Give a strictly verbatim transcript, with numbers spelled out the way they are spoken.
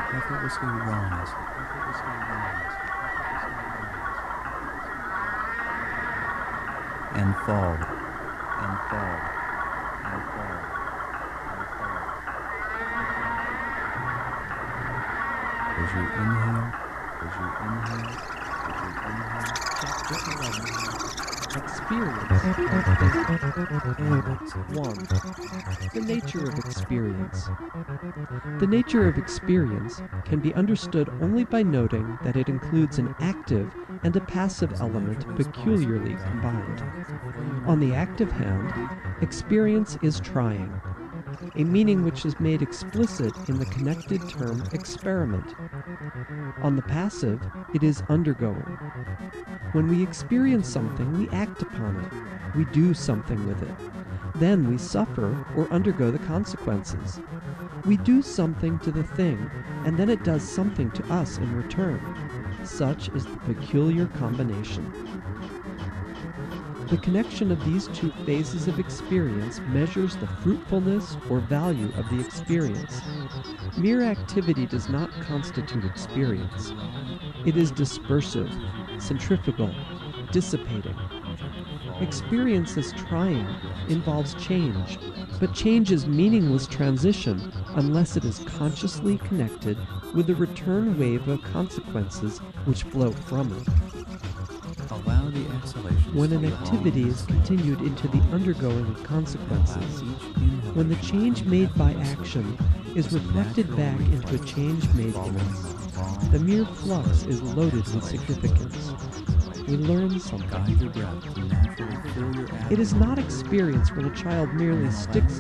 effortlessly rise, effortlessly rise, and fall, and fall, and fall, and fall. As you inhale, as you inhale, as you inhale. Chapter eleven. Experience of thinking. one. The nature of experience. The nature of experience can be understood only by noting that it includes an active and a passive element peculiarly combined. On the active hand, experience is trying, a meaning which is made explicit in the connected term experiment. On the passive, it is undergoing. When we experience something, we act upon it. We do something with it. Then we suffer or undergo the consequences. We do something to the thing, and then it does something to us in return. Such is the peculiar combination. The connection of these two phases of experience measures the fruitfulness or value of the experience. Mere activity does not constitute experience. It is dispersive, centrifugal, dissipating. Experience as trying involves change, but change is meaningless transition unless it is consciously connected with the return wave of consequences which flow from it. Allow the exhalations. When an activity is continued into the undergoing of consequences, when the change made by action is reflected back into a change made in us, the mere flux is loaded with significance. We learn something. Guide your breath to naturally fill your It is not experience when a child merely sticks